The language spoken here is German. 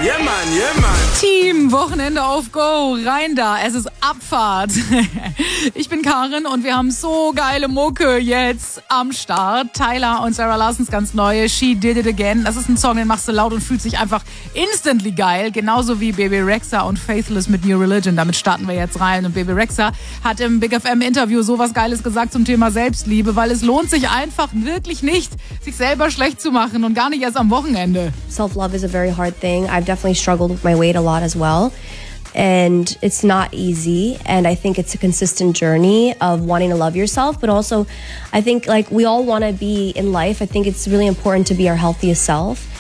Yeah, man, yeah, man. Team, Wochenende auf Go, rein da, es ist Abfahrt. Ich bin Karin und wir haben so geile Mucke jetzt am Start. Tyler und Sarah Larsons ganz neue She Did It Again. Das ist ein Song, den machst du laut und fühlt sich einfach instantly geil. Genauso wie Bebe Rexha und Faithless mit New Religion. Damit starten wir jetzt rein. Und Bebe Rexha hat im Big FM Interview sowas Geiles gesagt zum Thema Selbstliebe, weil es lohnt sich einfach wirklich nicht, sich selber schlecht zu machen und gar nicht erst am Wochenende. Self-love is a very hard thing. I've definitely struggled with my weight a lot as well. And it's not easy. And I think it's a consistent journey of wanting to love yourself. But also, I think like we all want to be in life. I think it's really important to be our healthiest self.